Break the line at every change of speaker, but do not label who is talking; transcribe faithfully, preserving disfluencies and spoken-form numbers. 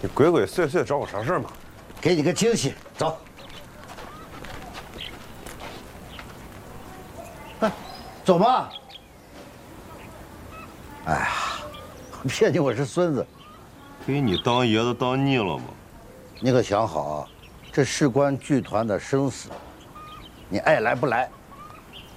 你鬼鬼祟祟找我啥事儿嘛？
给你个惊喜，走。哎，走吧。哎呀，骗你我是孙子。
给你当爷的当腻了吗？
你可想好啊，这事关剧团的生死，你爱来不来